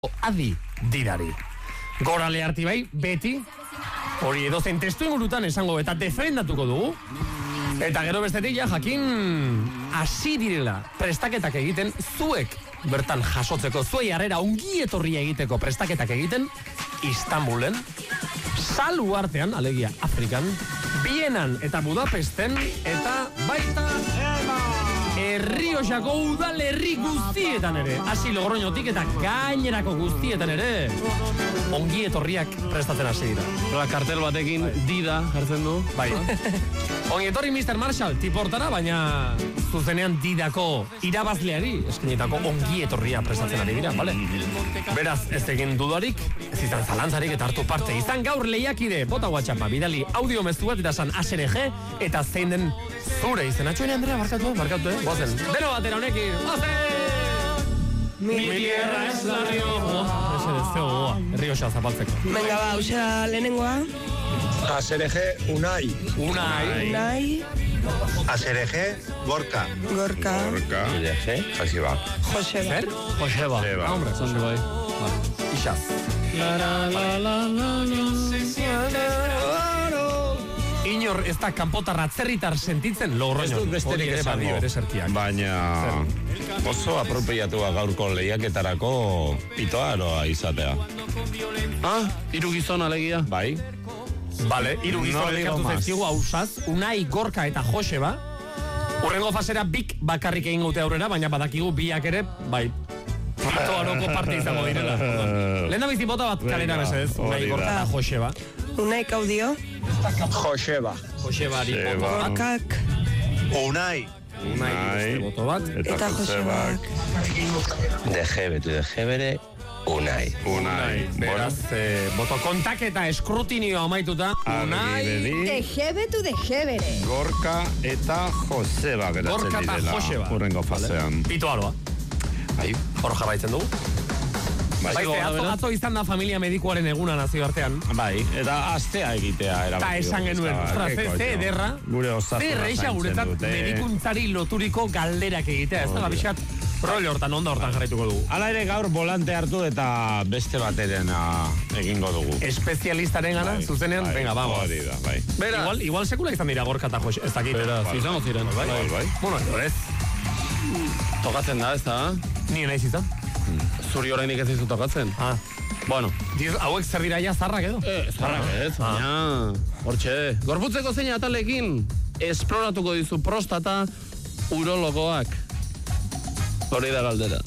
adi didari. Gora leharti bai, beti, hori edozein testu ingurutan esango eta defendatuko dugu. Eta gero bestetik ja jakin hasi direla prestaketak egiten zuek bertan jasotzeko, zuei harrera ongi etorria egiteko prestaketak egiten Istanbulen, Salu artean, alegia Afrikan, Bienan eta Budapesten eta baita Errioxako udalerri guztietan ere, hasi Logroñotik eta gainerako guztietan ere ongi etorriak prestatzen hasi dira. Kartel batekin dida jartzen du. Bai. Ongi etorri Mr. Marshall tiportara, baina zuzenean didako irabazleari eskinetako ongi etorria prestatzen ari dira, bale? Beraz, ez egin dudarik, ez izan zalantzarik eta hartu parte. Izan gaur lehiakide, bota WhatsAppa, bidali audio mezu bat eta san ASRG eta zein den zure izena. Txoine Andrea, barkatu, Bozen. Beno batera honekin, bozen! Mi tierra es la Rioja. Ese deseo goa, Errioxa zapaltzeko. Venga, ba, usa lehenengoa. ASRG Unai. ASRG Gorka. ASRG Joseba. Joseba. Hombre, Son bai. Ixaz. Inor ez da kanpotarra atzerritar sentitzen Logroño. Ez dut besterik esango. Baina oso apropiatua gaurko lehiaketarako pitoaroa izatea. Hiru gizon alegia. Bai. Vale, hiru gizon elkartu zaizkigu hausaz, Unai, Gorka eta Joseba. Urrengo fasera bik bakarrik egin gute aurrera, baina badakigu biak ere, bai, pitoaroko parte izango direla. Lehen da bizi bota bat kalera mesedez, Unai, Gorka eta Joseba. Unai kaudio. Joseba. Josebari boto bat. Akak. Unai. Unai boto bat. Eta Josebak. Dejebere Unai. Beraz, boto kontak eta eskrutinio amaituta. Unai. Dejebetu dejebere. Gorka eta Joseba geratzen Gorka eta direla. Joseba. Urrengo fasean. Pitoaroa. Bai. Hor jarraitzen dugu. Bai, atzo izan da familia medikuaren eguna nazioartean. Bai, eta astea egitea erabaki. Eta esan genuen, ze ederra, gure ze erreixa guretzat medikuntzari loturiko galderak egitea. Ez da, biskat, rollo hortan, onda hortan jarraituko dugu. Hala ere gaur volante hartu eta beste bateren egingo dugu. Espezialistaren gana, zuzenean, venga, vamos. Hori da, bai. Igual sekula izan dira Gorka eta Jose, ez dakit. Beraz, izango ziren. Bai. Bueno, ez. Tokatzen da, ez da? Ni naiz izan. Zuri orainik ez dizu tokatzen. Bueno. Hauek zer dira ja zarrak edo? Zarrak ez, baina. Hortxe. Gorputzeko zein atalekin esploratuko dizu prostata urologoak. Hori da galdera.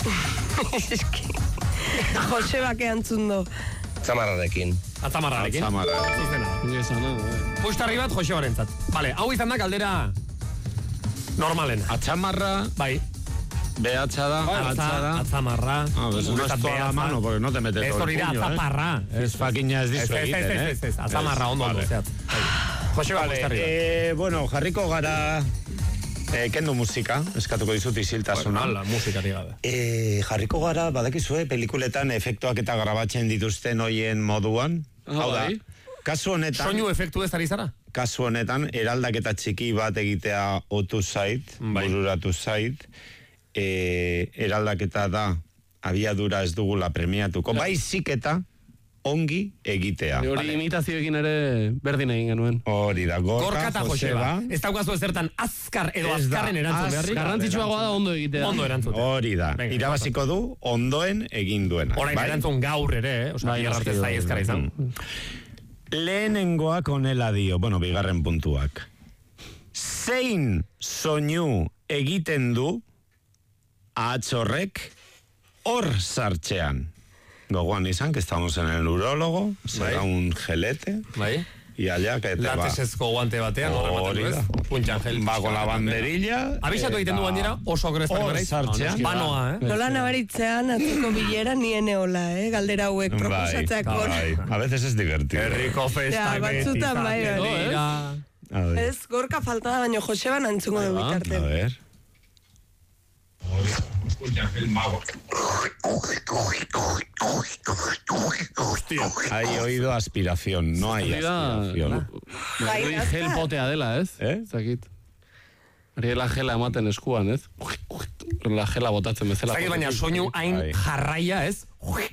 Josebak eantzun do. Zamarrarekin. Atzamarrarekin. Zuzena. Pustarri bat Josebarentzat. Vale, hau izan da galdera normalen. Atzamarra. Bai. Behatza da, atzamarra. Pues no es toda la mano, porque no te metes todo el puño, atzaparra. Fakina ez dizu egiten, Ez, atzamarra ondo zehat. Joseba, bueno, jarriko gara kendu musika, eskatuko dizut isiltasuna. Hala, musikari gabe. Jarriko gara, badakizue, pelikuletan efektuak eta grabatzen dituzten hoien moduan. Hau da, kasu honetan... Soinu efektu ez ari zara? Kasu honetan, eraldaketa txiki bat egitea otu zait, bururatu zait, eraldaketa da abiadura ez dugula premiatuko, baizik eta ongi egitea. Hori imitazioekin ere berdin egin genuen. Hori da, Gorka eta Joseba. Ez daukazu ezertan azkar edo azkarren erantzun beharrik. Garrantzitsuagoa da ondo egitea. Ondo erantzun. Hori da, irabaziko du ondoen egin duena. Orain erantzun gaur ere, bigarrarte zai ezkara izan. Lehenengoak onela dio, bigarren puntuak. Zein soinu egiten du atzorrek hor sartzean. Gogoan izan, que estamos en el urólogo, será un gelete. Bai. Y allá que te va. Latexezko guante batean, hori da. Puntxan gel. Va con la banderilla. Abisatu egiten du bandera, oso greztak bereiz. Sartzean. Banoa, Nola nabaritzean, atzeko bilera niene hola, galdera hauek proposatzeako. A veces es divertido. Herriko festak batzutan bai. Ez, Gorka falta da, baina Joseban antzungo du bitarte. A ver. Hay oído aspiración, no hay aspiración. Hori gel potea dela, ez? Zakit. Hori la gela ematen eskuan, ez? La gela botatzen bezala. Zakit, baina soinu hain jarraia, ez?